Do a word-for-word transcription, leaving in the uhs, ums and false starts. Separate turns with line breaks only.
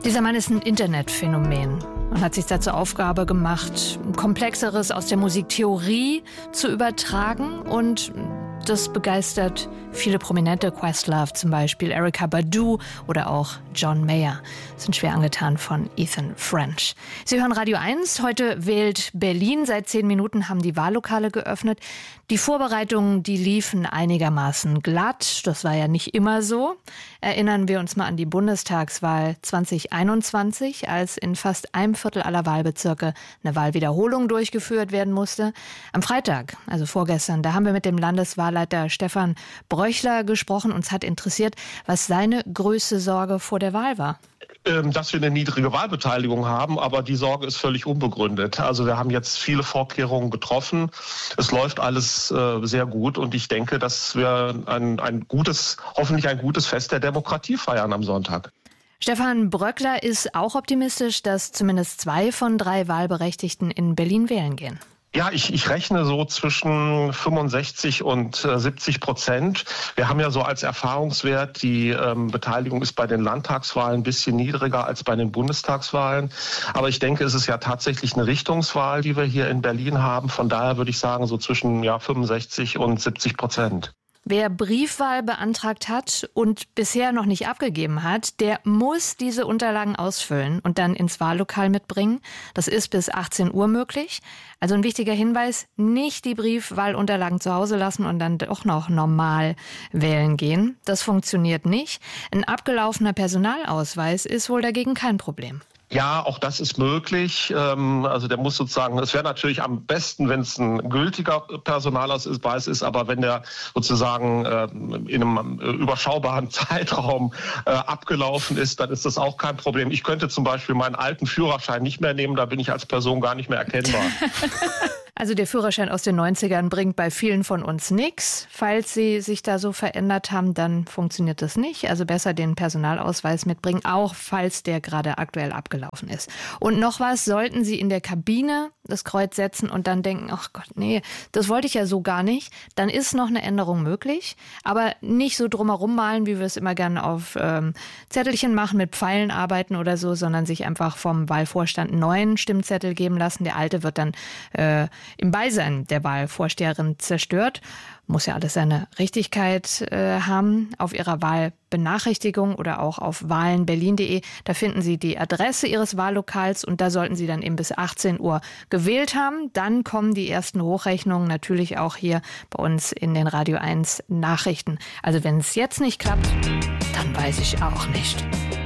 Dieser Mann ist ein Internetphänomen und hat sich da zur Aufgabe gemacht, Komplexeres aus der Musiktheorie zu übertragen, und das begeistert viele Prominente, Questlove zum Beispiel, Erykah Badu oder auch John Mayer sind schwer angetan von Ethan French. Sie hören Radio eins, heute wählt Berlin. Seit zehn Minuten haben die Wahllokale geöffnet. Die Vorbereitungen, die liefen einigermaßen glatt. Das war ja nicht immer so. Erinnern wir uns mal an die Bundestagswahl zwanzig einundzwanzig, als in fast einem Viertel aller Wahlbezirke eine Wahlwiederholung durchgeführt werden musste. Am Freitag, also vorgestern, da haben wir mit dem Landeswahlleiter Stefan Bröchler gesprochen. Uns hat interessiert, was seine größte Sorge vor der Wahl war.
Dass wir eine niedrige Wahlbeteiligung haben, aber die Sorge ist völlig unbegründet. Also wir haben jetzt viele Vorkehrungen getroffen. Es läuft alles äh, sehr gut, und ich denke, dass wir ein, ein gutes, hoffentlich ein gutes Fest der Demokratie feiern am Sonntag.
Stefan Bröckler ist auch optimistisch, dass zumindest zwei von drei Wahlberechtigten in Berlin wählen gehen.
Ja, ich, ich rechne so zwischen fünfundsechzig und siebzig Prozent. Wir haben ja so als Erfahrungswert, die ähm, Beteiligung ist bei den Landtagswahlen ein bisschen niedriger als bei den Bundestagswahlen. Aber ich denke, es ist ja tatsächlich eine Richtungswahl, die wir hier in Berlin haben. Von daher würde ich sagen, so zwischen ja, fünfundsechzig und siebzig Prozent.
Wer Briefwahl beantragt hat und bisher noch nicht abgegeben hat, der muss diese Unterlagen ausfüllen und dann ins Wahllokal mitbringen. Das ist bis achtzehn Uhr möglich. Also ein wichtiger Hinweis, nicht die Briefwahlunterlagen zu Hause lassen und dann doch noch normal wählen gehen. Das funktioniert nicht. Ein abgelaufener Personalausweis ist wohl dagegen kein Problem.
Ja, auch das ist möglich. Also der muss sozusagen, es wäre natürlich am besten, wenn es ein gültiger Personalausweis ist, aber wenn der sozusagen in einem überschaubaren Zeitraum abgelaufen ist, dann ist das auch kein Problem. Ich könnte zum Beispiel meinen alten Führerschein nicht mehr nehmen, da bin ich als Person gar nicht mehr erkennbar.
Also der Führerschein aus den neunzigern bringt bei vielen von uns nichts. Falls Sie sich da so verändert haben, dann funktioniert das nicht. Also besser den Personalausweis mitbringen, auch falls der gerade aktuell abgelaufen ist. Und noch was, sollten Sie in der Kabine das Kreuz setzen und dann denken, ach Gott, nee, das wollte ich ja so gar nicht, dann ist noch eine Änderung möglich. Aber nicht so drumherum malen, wie wir es immer gerne auf ähm, Zettelchen machen, mit Pfeilen arbeiten oder so, sondern sich einfach vom Wahlvorstand einen neuen Stimmzettel geben lassen. Der alte wird dann äh, im Beisein der Wahlvorsteherin zerstört. Muss ja alles seine Richtigkeit äh, haben. Auf Ihrer Wahlbenachrichtigung oder auch auf wahlen berlin punkt de, da finden Sie die Adresse Ihres Wahllokals, und da sollten Sie dann eben bis achtzehn Uhr gewählt haben. Dann kommen die ersten Hochrechnungen natürlich auch hier bei uns in den Radio eins Nachrichten. Also wenn es jetzt nicht klappt, dann weiß ich auch nicht.